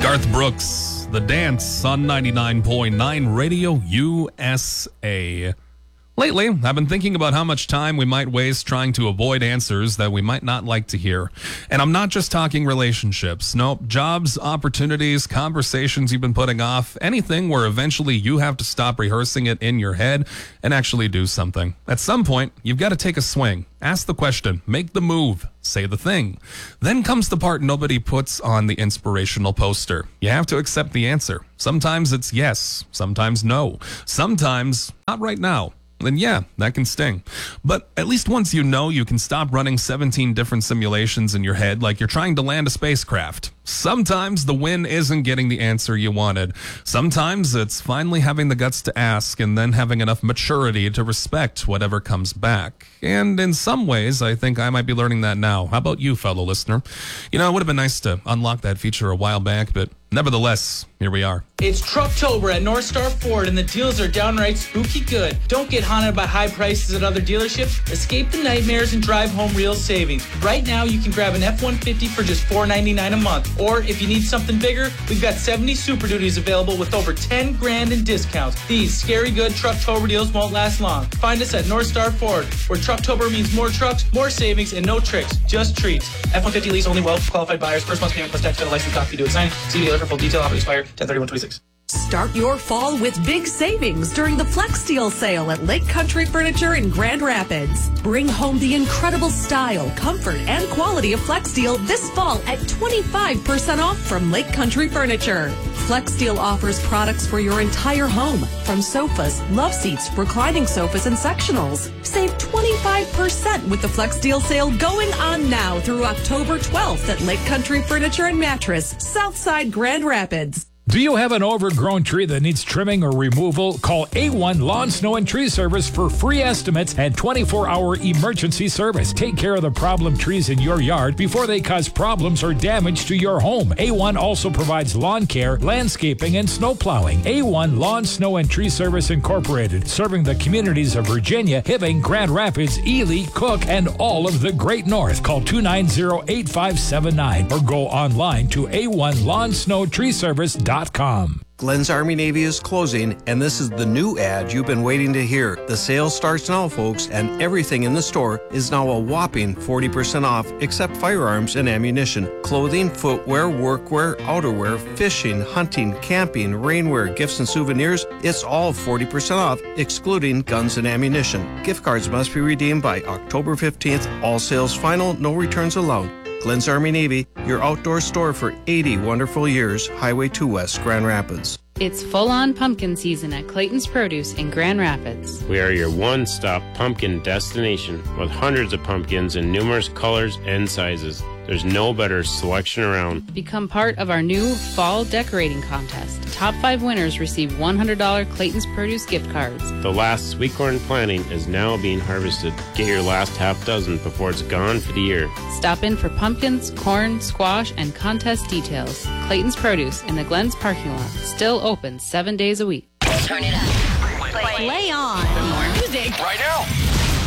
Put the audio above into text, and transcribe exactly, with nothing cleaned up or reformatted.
Garth Brooks, The Dance on ninety-nine point nine Radio U S A. Lately, I've been thinking about how much time we might waste trying to avoid answers that we might not like to hear. And I'm not just talking relationships. No, jobs, opportunities, conversations you've been putting off, anything where eventually you have to stop rehearsing it in your head and actually do something. At some point, you've got to take a swing. Ask the question, make the move, say the thing. Then comes the part nobody puts on the inspirational poster. You have to accept the answer. Sometimes it's yes, sometimes no, sometimes not right now. Then yeah, that can sting. But at least once you know, you can stop running seventeen different simulations in your head like you're trying to land a spacecraft. Sometimes the win isn't getting the answer you wanted. Sometimes it's finally having the guts to ask and then having enough maturity to respect whatever comes back. And in some ways, I think I might be learning that now. How about you, fellow listener? You know, it would have been nice to unlock that feature a while back, but nevertheless, here we are. It's Trucktober at North Star Ford, and the deals are downright spooky good. Don't get haunted by high prices at other dealerships. Escape the nightmares and drive home real savings. Right now, you can grab an F one fifty for just four ninety-nine a month. Or if you need something bigger, we've got seventy Super Duties available with over ten grand in discounts. These scary good Trucktober deals won't last long. Find us at North Star Ford, where Trucktober means more trucks, more savings, and no tricks, just treats. F one fifty lease only well qualified buyers. First month's payment plus tax and a license copy due at signing. See dealer for full detail. Offer expire ten thirty-one twenty-six. Start your fall with big savings during the Flex Deal sale at Lake Country Furniture in Grand Rapids. Bring home the incredible style, comfort, and quality of Flex Deal this fall at twenty-five percent off from Lake Country Furniture. Flex Deal offers products for your entire home, from sofas, love seats, reclining sofas, and sectionals. Save twenty-five percent with the Flex Deal sale going on now through October twelfth at Lake Country Furniture and Mattress, Southside Grand Rapids. Do you have an overgrown tree that needs trimming or removal? Call A one Lawn, Snow, and Tree Service for free estimates and twenty-four hour emergency service. Take care of the problem trees in your yard before they cause problems or damage to your home. A one also provides lawn care, landscaping, and snow plowing. A one Lawn, Snow, and Tree Service Incorporated, serving the communities of Virginia, Hibbing, Grand Rapids, Ely, Cook, and all of the Great North. Call two nine zero, eight five seven nine or go online to A one Lawn, Snow, Tree Service dot com. Glenn's Army Navy is closing, and this is the new ad you've been waiting to hear. The sale starts now, folks, and everything in the store is now a whopping forty percent off, except firearms and ammunition. Clothing, footwear, workwear, outerwear, fishing, hunting, camping, rainwear, gifts and souvenirs, it's all forty percent off, excluding guns and ammunition. Gift cards must be redeemed by October fifteenth. All sales final, no returns allowed. Glenn's Army Navy, your outdoor store for eighty wonderful years. Highway two West, Grand Rapids. It's full-on pumpkin season at Clayton's Produce in Grand Rapids. We are your one-stop pumpkin destination with hundreds of pumpkins in numerous colors and sizes. There's no better selection around. Become part of our new fall decorating contest. Top five winners receive one hundred dollars Clayton's Produce gift cards. The last sweet corn planting is now being harvested. Get your last half dozen before it's gone for the year. Stop in for pumpkins, corn, squash, and contest details. Clayton's Produce in the Glens parking lot. Still open seven days a week. Turn it up. Play on. More music. Right now.